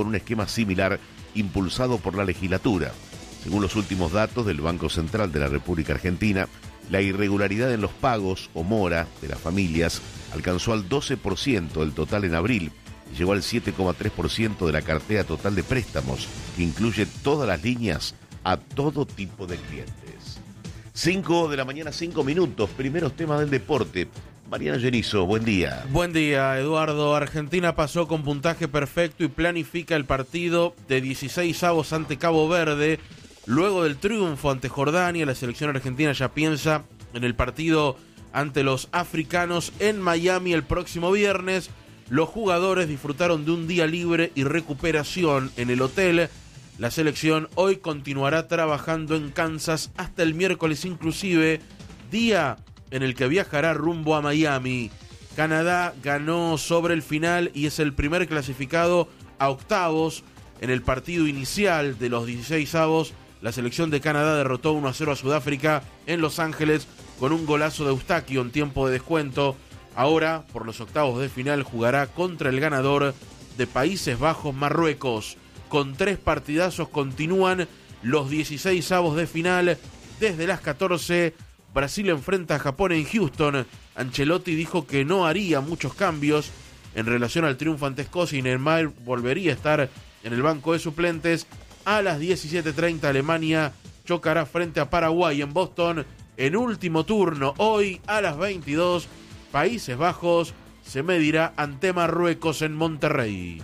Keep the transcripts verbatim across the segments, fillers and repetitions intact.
un esquema similar impulsado por la legislatura. Según los últimos datos del Banco Central de la República Argentina, la irregularidad en los pagos o mora de las familias alcanzó al doce por ciento del total en abril y llegó al siete coma tres por ciento de la cartera total de préstamos, que incluye todas las líneas a todo tipo de clientes. cinco de la mañana, cinco minutos, primeros temas del deporte. Mariana Gerizo, buen día. Buen día, Eduardo. Argentina pasó con puntaje perfecto y planifica el partido de dieciséis avos ante Cabo Verde. Luego del triunfo ante Jordania, la selección argentina ya piensa en el partido ante los africanos en Miami el próximo viernes. Los jugadores disfrutaron de un día libre y recuperación en el hotel. La selección hoy continuará trabajando en Kansas hasta el miércoles inclusive, día en el que viajará rumbo a Miami. Canadá ganó sobre el final y es el primer clasificado a octavos. En el partido inicial de los dieciséis avos, la selección de Canadá derrotó uno a cero a Sudáfrica en Los Ángeles con un golazo de Eustaquio en tiempo de descuento. Ahora, por los octavos de final, jugará contra el ganador de Países Bajos-Marruecos. Con tres partidazos continúan los dieciséis avos de final. Desde las catorce, Brasil enfrenta a Japón en Houston. Ancelotti dijo que no haría muchos cambios en relación al triunfo ante Escocia y Neymar volvería a estar en el banco de suplentes. A las diecisiete treinta, Alemania chocará frente a Paraguay en Boston. En último turno, hoy a las veintidós, Países Bajos se medirá ante Marruecos en Monterrey.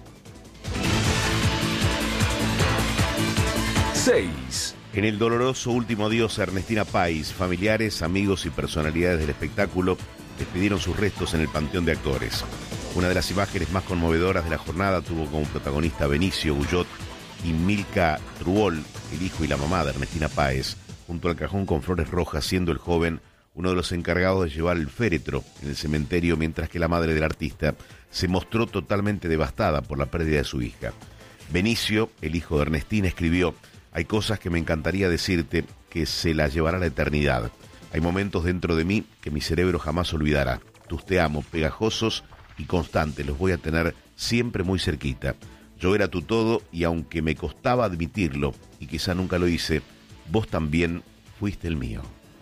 seis. En el doloroso último adiós a Ernestina Pais, familiares, amigos y personalidades del espectáculo despidieron sus restos en el Panteón de Actores. Una de las imágenes más conmovedoras de la jornada tuvo como protagonista a Benicio Guyot y Milka Truol, el hijo y la mamá de Ernestina Páez, junto al cajón con flores rojas, siendo el joven uno de los encargados de llevar el féretro en el cementerio, mientras que la madre del artista se mostró totalmente devastada por la pérdida de su hija. Benicio, el hijo de Ernestina, escribió: «Hay cosas que me encantaría decirte que se las llevará la eternidad. Hay momentos dentro de mí que mi cerebro jamás olvidará. Tus te amo, pegajosos y constantes, los voy a tener siempre muy cerquita. Yo era tu todo y aunque me costaba admitirlo, y quizá nunca lo hice, vos también fuiste el mío».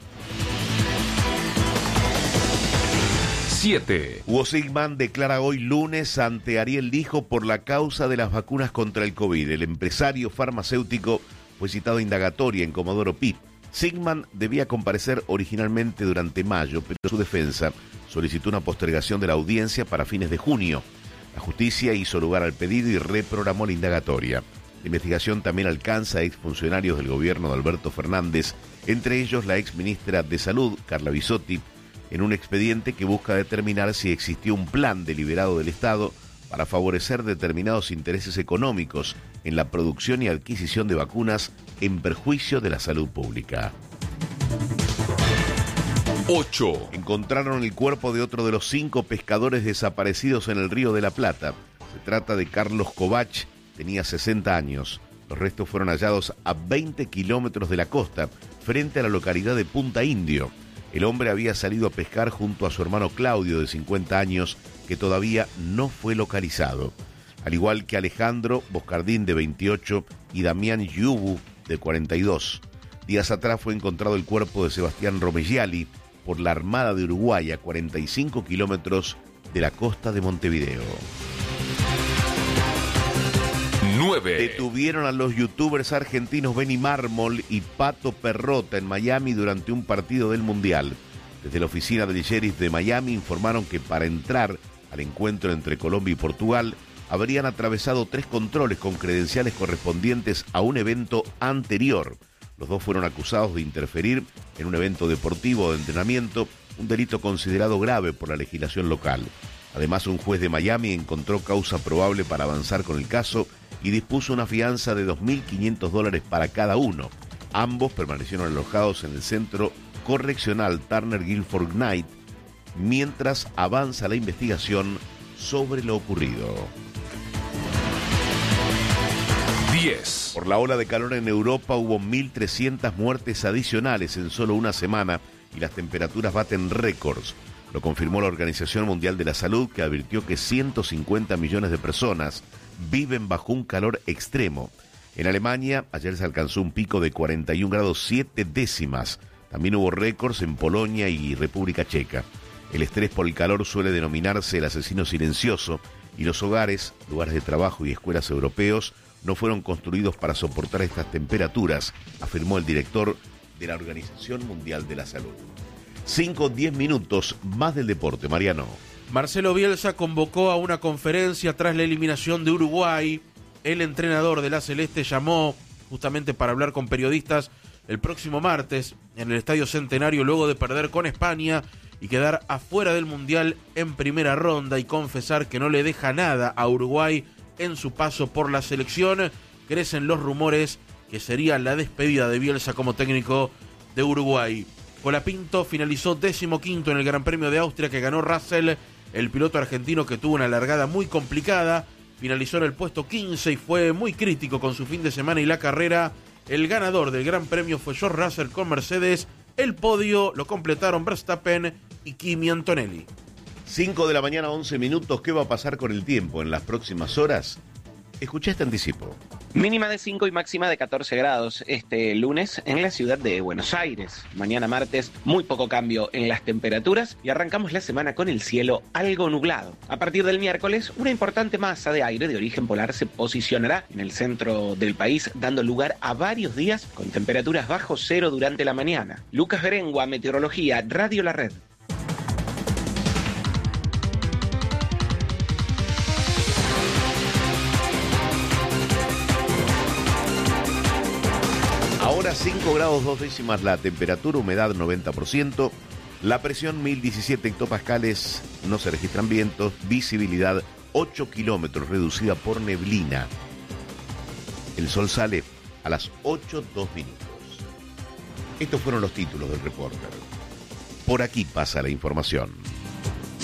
siete. Hugo Sigman declara hoy lunes ante Ariel Lijo por la causa de las vacunas contra el COVID. El empresario farmacéutico fue citado a indagatoria en Comodoro Pi. Sigman debía comparecer originalmente durante mayo, pero su defensa solicitó una postergación de la audiencia para fines de junio. La justicia hizo lugar al pedido y reprogramó la indagatoria. La investigación también alcanza a exfuncionarios del gobierno de Alberto Fernández, entre ellos la exministra de Salud, Carla Bisotti, en un expediente que busca determinar si existió un plan deliberado del Estado para favorecer determinados intereses económicos en la producción y adquisición de vacunas en perjuicio de la salud pública. ocho. Encontraron el cuerpo de otro de los cinco pescadores desaparecidos en el Río de la Plata. Se trata de Carlos Kovach, tenía sesenta años. Los restos fueron hallados a veinte kilómetros de la costa, frente a la localidad de Punta Indio. El hombre había salido a pescar junto a su hermano Claudio, de cincuenta años, que todavía no fue localizado. Al igual que Alejandro Boscardín, de veintiocho, y Damián Yubu, de cuarenta y dos. Días atrás fue encontrado el cuerpo de Sebastián Romegiali por la Armada de Uruguay, a cuarenta y cinco kilómetros de la costa de Montevideo. nueve. Detuvieron a los youtubers argentinos Benny Mármol y Pato Perrota en Miami durante un partido del Mundial. Desde la oficina del sheriff de Miami informaron que para entrar al encuentro entre Colombia y Portugal habrían atravesado tres controles con credenciales correspondientes a un evento anterior. Los dos fueron acusados de interferir en un evento deportivo de entrenamiento, un delito considerado grave por la legislación local. Además, un juez de Miami encontró causa probable para avanzar con el caso y dispuso una fianza de dos mil quinientos dólares para cada uno. Ambos permanecieron alojados en el centro correccional Turner Guilford Knight mientras avanza la investigación sobre lo ocurrido. diez. Por la ola de calor en Europa hubo mil trescientas muertes adicionales en solo una semana y las temperaturas baten récords. Lo confirmó la Organización Mundial de la Salud, que advirtió que ciento cincuenta millones de personas viven bajo un calor extremo. En Alemania, ayer se alcanzó un pico de cuarenta y un grados siete décimas. También hubo récords en Polonia y República Checa. El estrés por el calor suele denominarse el asesino silencioso, y los hogares, lugares de trabajo y escuelas europeos no fueron construidos para soportar estas temperaturas, afirmó el director de la Organización Mundial de la Salud. cinco, diez minutos más del deporte, Mariano. Marcelo Bielsa convocó a una conferencia tras la eliminación de Uruguay. El entrenador de la Celeste llamó justamente para hablar con periodistas el próximo martes en el Estadio Centenario luego de perder con España y quedar afuera del Mundial en primera ronda y confesar que no le deja nada a Uruguay en su paso por la selección. Crecen los rumores que sería la despedida de Bielsa como técnico de Uruguay. Colapinto finalizó decimoquinto en el Gran Premio de Austria que ganó Russell, el piloto argentino que tuvo una largada muy complicada. Finalizó en el puesto quince y fue muy crítico con su fin de semana y la carrera. El ganador del Gran Premio fue George Russell con Mercedes. El podio lo completaron Verstappen y Kimi Antonelli. cinco de la mañana, once minutos. ¿Qué va a pasar con el tiempo en las próximas horas? Escuché este anticipo. Mínima de cinco y máxima de catorce grados este lunes en la ciudad de Buenos Aires. Mañana martes, muy poco cambio en las temperaturas y arrancamos la semana con el cielo algo nublado. A partir del miércoles, una importante masa de aire de origen polar se posicionará en el centro del país, dando lugar a varios días con temperaturas bajo cero durante la mañana. Lucas Berengua, Meteorología, Radio La Red. Ahora cinco grados dos décimas la temperatura, humedad noventa por ciento, la presión mil diecisiete hectopascales, no se registran vientos, visibilidad ocho kilómetros reducida por neblina. El sol sale a las ocho dos minutos. Estos fueron los títulos del Reporter. Por aquí pasa la información.